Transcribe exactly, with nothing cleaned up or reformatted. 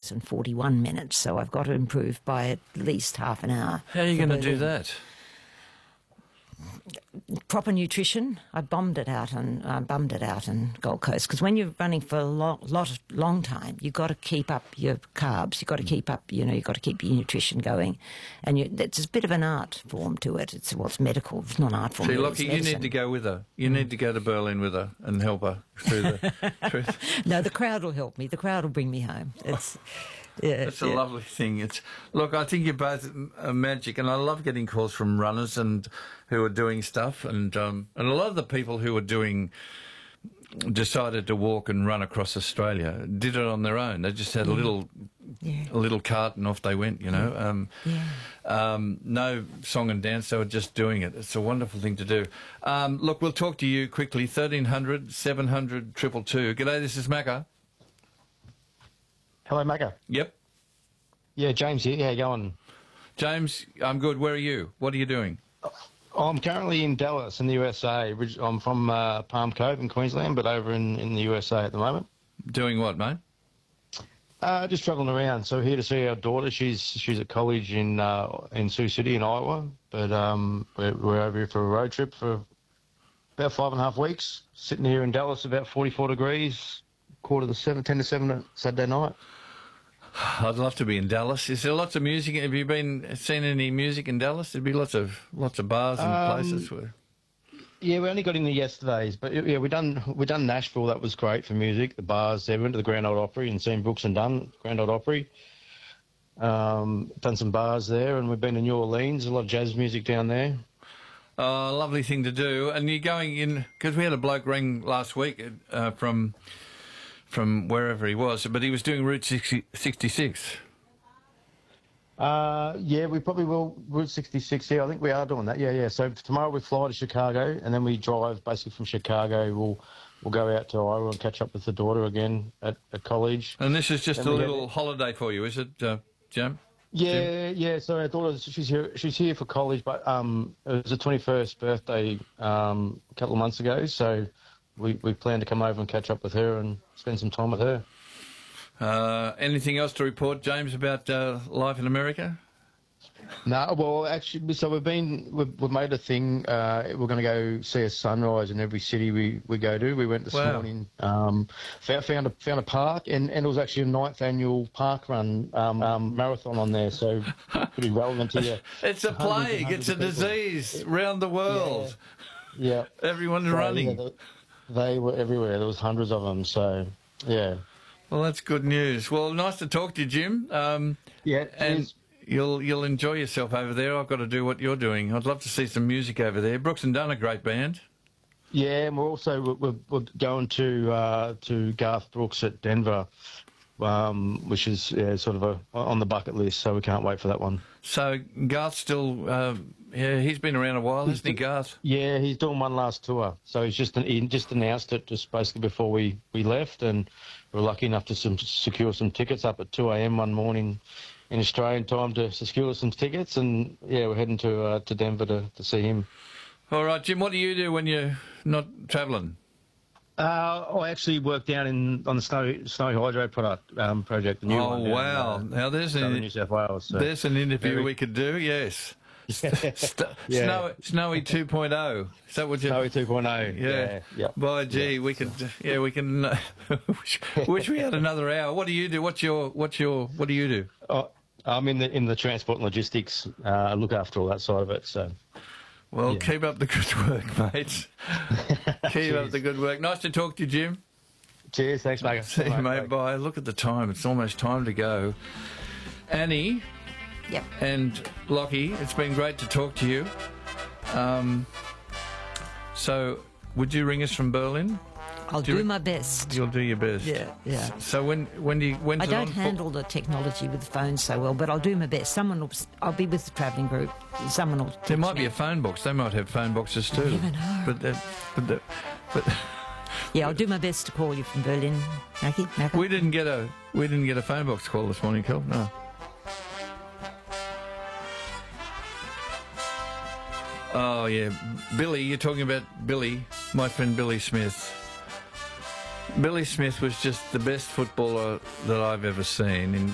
hours and forty-one minutes, so I've got to improve by at least half an hour. How are you for going to do Berlin. that? Proper nutrition. I bombed it out and uh, bummed it out in Gold Coast, because when you're running for a long, lot of long time, you've got to keep up your carbs. You've got to keep up, you know, you've got to keep your nutrition going, and you, it's a bit of an art form to it. It's well, it's medical. It's not an art form. See, really, Lockie, it's you medicine. need to go with her. You need to go to Berlin with her and help her through the. through No, the crowd will help me. The crowd will bring me home. It's yeah, It's a yeah. lovely thing. It's look, I think you're both uh, magic, and I love getting calls from runners and who are doing stuff, and um, and a lot of the people who are doing decided to walk and run across Australia did it on their own. They just had a little Yeah. a little cart and off they went. You know, um, Yeah. um, no song and dance. They were just doing it. It's a wonderful thing to do. Um, look, we'll talk to you quickly. thirteen hundred, seven hundred, two two two. G'day, this is Macca. Hello, Macca. Yep. Yeah, James here. How you going? James, I'm good. Where are you? What are you doing? I'm currently in Dallas in the U S A. Orig- I'm from uh, Palm Cove in Queensland, but over in, in the U S A at the moment. Doing what, mate? Uh, just travelling around. So here to see our daughter. She's she's at college in uh, in Sioux City in Iowa, but um, we're, we're over here for a road trip for about five and a half weeks. Sitting here in Dallas, about forty-four degrees, quarter to seven, ten to seven Saturday night. I'd love to be in Dallas. Is there lots of music? Have you been seen any music in Dallas? There'd be lots of lots of bars and Um, places where. Yeah, we only got in there yesterday's, but yeah, we done we done Nashville. That was great for music. The bars there. We went to the Grand Ole Opry and seen Brooks and Dunn, Grand Ole Opry. Um, done some bars there, and we've been to New Orleans. A lot of jazz music down there. Oh, lovely thing to do. And you're going in because we had a bloke ring last week uh, from from wherever he was, but he was doing Route sixty, sixty-six. Uh, yeah, we probably will. Route sixty-six. Yeah, I think we are doing that. Yeah, yeah. So tomorrow we fly to Chicago, and then we drive basically from Chicago. We'll we'll go out to Iowa and catch up with the daughter again at, at college. And this is just Then a we head- little holiday for you, is it, uh, Jam? Yeah, yeah. So our daughter, she's here. She's here for college, but um, it was her twenty-first birthday um, a couple of months ago. So we we plan to come over and catch up with her and spend some time with her. Uh, anything else to report, James, about uh, life in America? No, well, actually, so we've been we've, we've made a thing. Uh, we're going to go see a sunrise in every city we, we go to. We went this Wow. morning. Um, found found a found a park, and, and it was actually a ninth annual park run um, um, marathon on there. So pretty relevant to you. It's a Hundreds and plague. hundreds It's a of people. disease round the world. Yeah, Everyone's So, running. yeah, they, they were everywhere. There was hundreds of them. So yeah, Well, that's good news. Well, nice to talk to you, Jim. Um, yeah. and cheers. you'll you'll enjoy yourself over there. I've got to do what you're doing. I'd love to see some music over there. Brooks and Dunn, a great band. Yeah, and we're also we're, we're we're going to uh, to Garth Brooks at Denver, um, which is yeah, sort of a on the bucket list. So we can't wait for that one. So Garth still, uh, yeah, he's been around a while, hasn't he, Garth? Yeah, he's doing one last tour. So he's just he just announced it just basically before we, we left, and we were lucky enough to some, secure some tickets up at two a.m. one morning in Australian time to secure some tickets, and yeah, we're heading to uh, to Denver to, to see him. All right, Jim, what do you do when you're not travelling? Uh, I actually work down in on the Snow Snow Hydro product um, project. The new Oh, one down in, wow. uh, Now, there's Southern an, New South Wales. So. there's an interview Very- we could do, yes. St- Yeah. Snowy, Snowy two point oh. Is that what you... Snowy two point oh. Yeah. Yeah. Yeah. By gee, we could. Yeah, we can. Uh, wish, wish we had another hour. What do you do? What's your? What's your? What do you do? Oh, I'm in the in the transport and logistics. Uh, I look after all that side of it. So. Well, Yeah. keep up the good work, mates. Keep up the good work. Nice to talk to you, Jim. Cheers. Thanks, mate. See you, mate. Bye. Look at the time. It's almost time to go. Annie Yep. and Lockie, it's been great to talk to you. Um, so, would you ring us from Berlin? I'll Do you do re- my best. You'll do your best. Yeah, yeah. So when when do you when's I it don't on? handle the technology with the phone so well, but I'll do my best. Someone will. I'll be with the travelling group. Someone will. There teach might me. be a phone box. They might have phone boxes too. never know. But that, but that, but Yeah, I'll do my best to call you from Berlin, Mackie. Macca. we didn't get a we didn't get a phone box call this morning, Kel. No. Oh yeah, Billy. You're talking about Billy, my friend Billy Smith. Billy Smith was just the best footballer that I've ever seen. In